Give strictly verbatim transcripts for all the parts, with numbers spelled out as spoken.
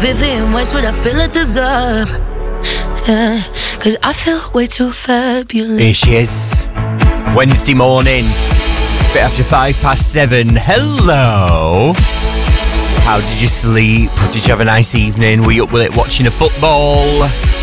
Vivian Westwood, I feel I deserve. Yeah, cause I feel way too fabulous. Here she is. Wednesday morning, bit after five past seven. Hello. How did you sleep? Did you have a nice evening? Were you up with it watching a football?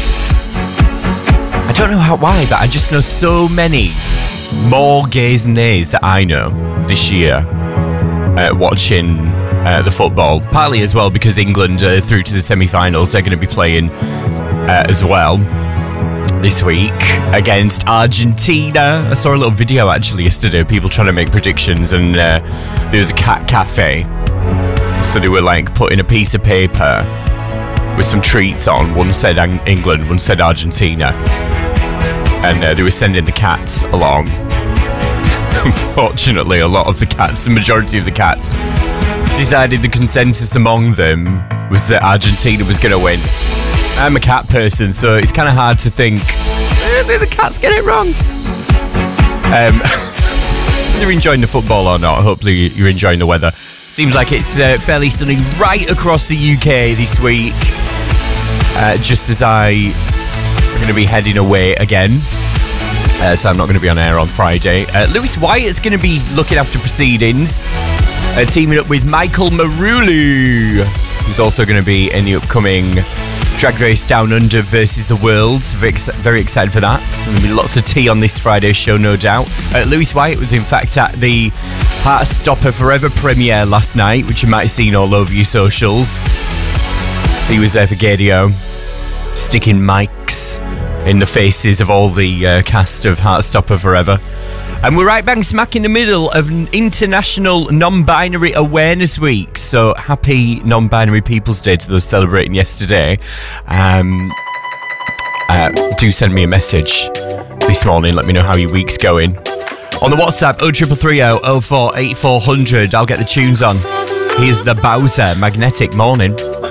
I don't know how why, but I just know so many more gays than nays that I know this year uh, watching uh, the football. Partly as well because England are through to the semi-finals. They're going to be playing uh, as well this week against Argentina. I saw a little video actually yesterday of people trying to make predictions, and uh, there was a cat cafe. So they were like putting a piece of paper with some treats on. One said England, one said Argentina. And uh, they were sending the cats along. Unfortunately, a lot of the cats, the majority of the cats, decided the consensus among them was that Argentina was going to win. I'm a cat person, so it's kind of hard to think, eh, did the cats get it wrong? Um, they're enjoying the football or not. Hopefully you're enjoying the weather. Seems like it's uh, fairly sunny right across the U K this week. Uh, just as I... We're going to be heading away again, uh, so I'm not going to be on air on Friday. Uh, Lewis Wyatt's going to be looking after proceedings, uh, teaming up with Michael Maruli, who's also going to be in the upcoming Drag Race Down Under versus the World. Very, ex- very excited for that. There'll be lots of tea on this Friday's show, no doubt. Uh, Lewis Wyatt was in fact at the Heartstopper Forever premiere last night, which you might have seen all over your socials. So he was there for Gadio, sticking mics in the faces of all the uh, cast of Heartstopper Forever. And we're right bang smack in the middle of International Non-Binary Awareness Week. So happy Non-Binary People's Day to those celebrating yesterday. Um, uh, do send me a message this morning. Let me know how your week's going. On the WhatsApp, oh three three three oh oh four eight four hundred. I'll get the tunes on. Here's the Bowser, Magnetic Morning.